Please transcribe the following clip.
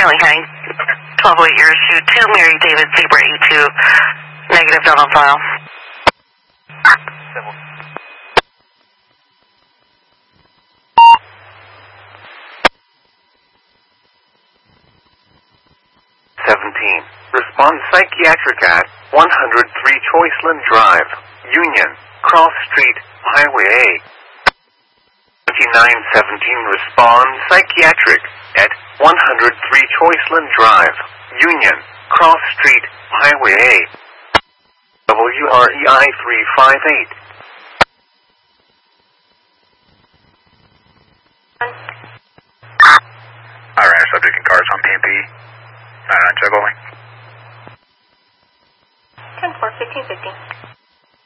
Currently heading 1208 your shoot to Mary David Zebra 82. Negative, not on file. Civil. 17. Respond psychiatric at 103 Choiceland Drive, Union, Cross Street, Highway A. 2917. Respond psychiatric at 103 Choiceland Drive, Union, Cross Street, Highway A. WREI 358. Alright, subject in cars on PMP. 99 check only. 10-4, 1550.